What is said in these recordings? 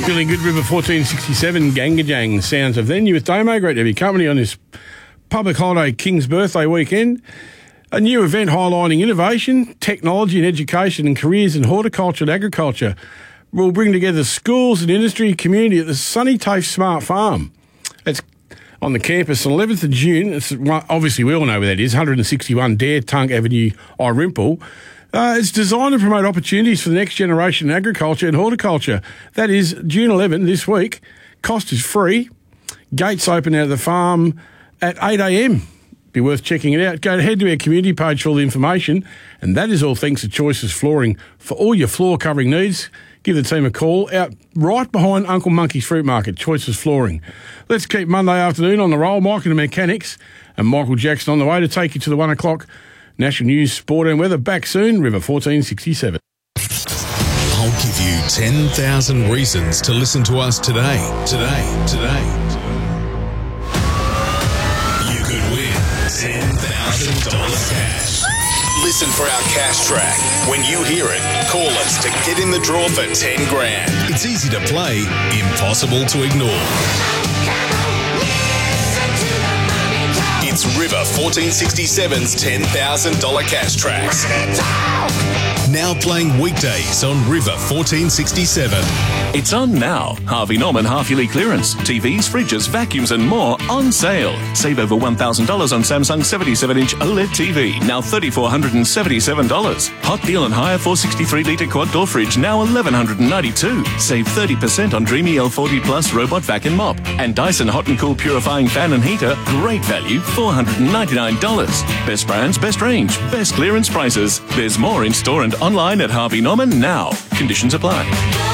Feeling good, River 1467, Gangajang, sounds of then. You with Damo, great to have your company on this public holiday King's birthday weekend. A new event highlighting innovation, technology and education and careers in horticulture and agriculture will bring together schools and industry community at the Sunny Tafe Smart Farm. It's on the campus on 11th of June. It's, obviously, we all know where that is, 161 Dare Tunk Avenue, Irimple. It's designed to promote opportunities for the next generation in agriculture and horticulture. That is June 11 this week. Cost is free. Gates open out of the farm at 8 a.m. Be worth checking it out. Go ahead to our community page for all the information. And that is all thanks to Choices Flooring. For all your floor covering needs, give the team a call out right behind Uncle Monkey's Fruit Market, Choices Flooring. Let's keep Monday afternoon on the roll. Mike and the Mechanics and Michael Jackson on the way to take you to the 1 o'clock National News, Sport and Weather. Back soon, River 1467. I'll give you 10,000 reasons to listen to us today. You could win $10,000 cash. Listen for our cash track. When you hear it, call us to get in the draw for 10 grand. It's easy to play, impossible to ignore. It's River 1467's $10,000 cash tracks. Now playing weekdays on River 1467. It's on now. Harvey Norman half-yearly clearance. TVs, fridges, vacuums and more on sale. Save over $1,000 on Samsung 77-inch OLED TV, now $3,477. Hot deal on hire 463-litre quad-door fridge, now $1,192. Save 30% on Dreamy L40 Plus robot vac and mop. And Dyson Hot and Cool purifying fan and heater, great value, $499. Best brands, best range, best clearance prices. There's more in store and online at Harvey Norman now. Conditions apply.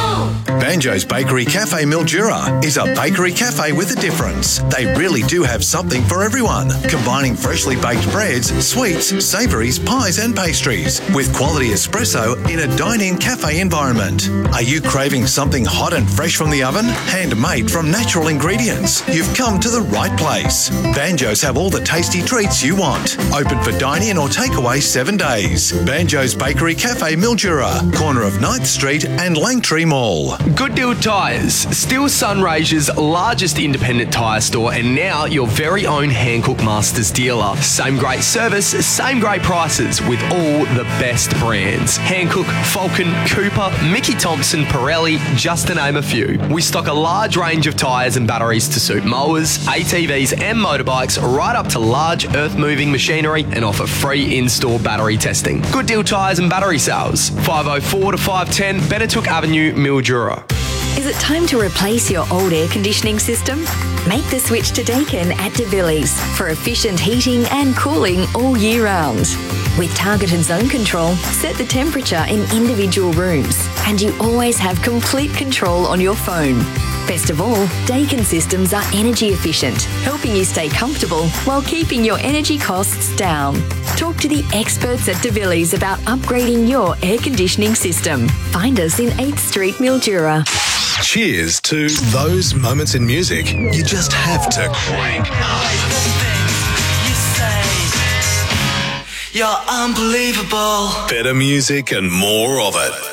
Banjo's Bakery Cafe Mildura is a bakery cafe with a difference. They really do have something for everyone, combining freshly baked breads, sweets, savouries, pies and pastries with quality espresso in a dine-in cafe environment. Are you craving something hot and fresh from the oven? Handmade from natural ingredients? You've come to the right place. Banjo's have all the tasty treats you want. Open for dine-in or takeaway 7 days. Banjo's Bakery Cafe Mildura, corner of 9th Street and Langtree Mall. Good Deal Tyres, still Sunraysia's largest independent tyre store and now your very own Hankook Masters dealer. Same great service, same great prices with all the best brands. Hankook, Falcon, Cooper, Mickey Thompson, Pirelli, just to name a few. We stock a large range of tyres and batteries to suit mowers, ATVs and motorbikes right up to large earth-moving machinery and offer free in-store battery testing. Good Deal Tyres and battery sales, 504 to 510 Benetook Avenue, Mildura. Is it time to replace your old air conditioning system? Make the switch to Daikin at De Villiers for efficient heating and cooling all year round. With targeted zone control, set the temperature in individual rooms, and you always have complete control on your phone. Best of all, Daikin systems are energy efficient, helping you stay comfortable while keeping your energy costs down. Talk to the experts at De Villiers about upgrading your air conditioning system. Find us in 8th Street, Mildura. Cheers to those moments in music you just have to crank up. You're unbelievable. Better music and more of it.